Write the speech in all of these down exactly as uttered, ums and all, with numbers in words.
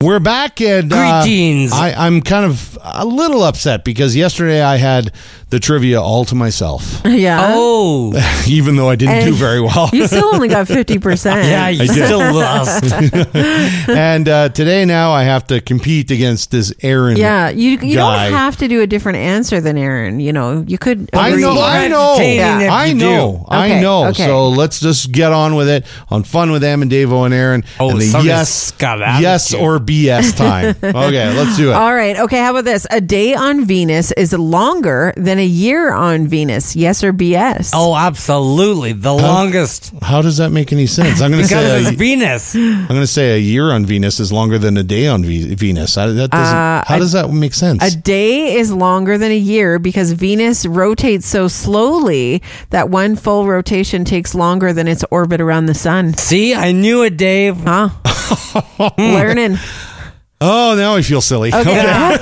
We're back, and uh, Greetings. I, I'm kind of a little upset because yesterday I had the trivia all to myself, Yeah. Oh. even though I didn't And do very well. You still only got fifty percent. Yeah, you I did. still lost. And uh, today now I have to compete against this Aaron. Yeah, you you guy. don't have to do a different answer than Aaron. You know, you could. I agree. know, I know, Entertaining if I you know, I Okay, know. okay. So let's just get on with it on Fun with Em and Davo and Aaron. Oh, and the somebody's yes, got attitude. yes or B S time. Okay, let's do it. All right. Okay. How about this? A day on Venus is longer than a year on Venus. Yes or B S? Oh, absolutely. The longest. How does that make any sense? I'm going to Because say it's a, Venus. I'm going to say a year on Venus is longer than a day on v- Venus. I, that doesn't, Uh, how a- does that make sense? A day is longer than a year because Venus rotates so slowly that one full rotation takes longer than its orbit around the sun. See, I knew it, Dave. Huh? Learning. oh, now I feel silly. Okay.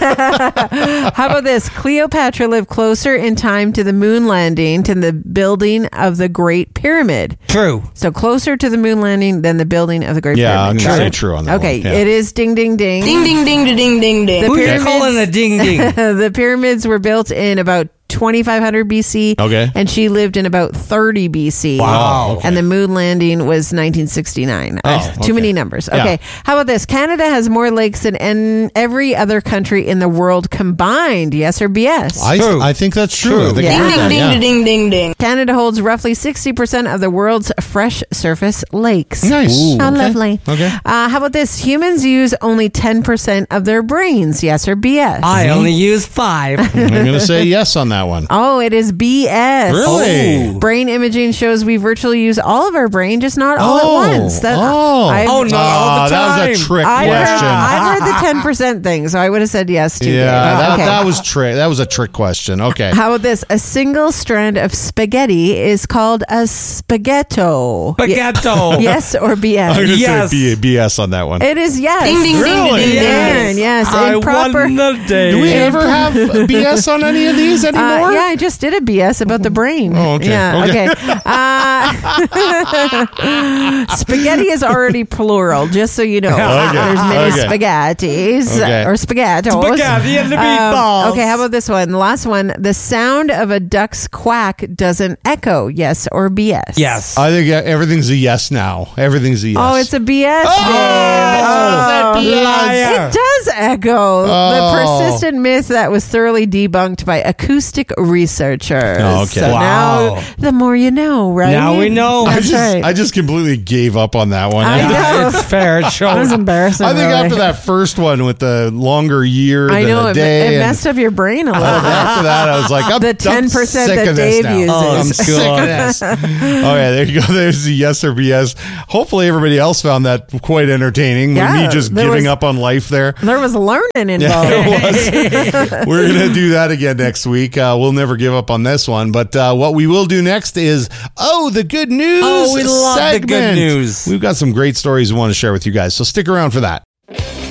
How about this? Cleopatra lived closer in time to the moon landing than the building of the Great Pyramid. True. So closer to the moon landing than the building of the Great Yeah, I'm Pyramid. going to say Right? true on that Okay, one. Yeah. it is ding, ding, ding. Ding, ding, ding, ding, ding, ding. The Who you pyramids- calling a ding ding? the pyramids were built in about twenty-five hundred B C. Okay. And she lived in about thirty B C. Wow. Okay. And the moon landing was nineteen sixty-nine. Oh, Uh, okay. Too many numbers. Yeah. Okay. How about this? Canada has more lakes than en- every other country in the world combined. Yes or B S? I, True. I think that's true. True. I think I Yeah. heard Ding, that, ding, yeah. ding, ding, ding, ding. Canada holds roughly sixty percent of the world's fresh surface lakes. Nice. Ooh. How Okay. lovely. Okay. Uh, how about this? Humans use only ten percent of their brains. Yes or B S? I only use five. I'm going to say yes on that one. Oh, it is B S. Really? Oh. Brain imaging shows we virtually use all of our brain, just not all Oh. at once. That, Oh. I've- Oh, no. all Ah, the that was a time. trick I've heard, question. I've heard the ten percent thing, so I would have said yes to yeah, Dave. that, Okay. that was trick. That was a trick question. Okay. How about this? A single strand of spaghetti is called a spaghetto. Spaghetto. Ye- yes or B S? I'm going to Yes. say B- BS on that one. It is yes. Ding, ding, ding, Really? ding, ding, Aaron, ding. yes. I In proper. won the day. Do we ever have B S on any of these Uh, anymore? yeah, I just did a B S about the brain. Oh, okay. Yeah, Okay. okay. Uh, spaghetti is already plural, just so you know. Okay. There's many Okay. spaghettis Okay. or spaghettos. Spaghetti and the Um, meatballs. okay, how about this one? The last one. The sound of a duck's quack doesn't echo. Yes or B S? Yes. I think everything's a yes now. Everything's a yes. Oh, it's a B S. Oh, Dave. that B S. Liar. It does echo. Oh. The persistent myth that was thoroughly debunked by acoustic researchers. Oh, okay. So Wow. now, the more you know, right? Now we know. I That's just, right. I just completely gave up on that one. I I, know. It's fair. It That was shows. embarrassing. I think really. after that first one with the longer year I than know a it, day, it and messed up your brain a little bit. after that, I was like, I'm, The I'm ten percent sick that of this Dave now. uses. Oh, I'm sick of this. Okay, there you go. There's the yes or B S. Hopefully, everybody else found that quite entertaining. Yeah, me just there giving was- up on life there. There was learning involved. It was. We're going to do that again next week. Uh, we'll never give up on this one. But uh, what we will do next is, oh, the good news. Oh, we love the good segment. news. We've got some great stories we want to share with you guys. So stick around for that.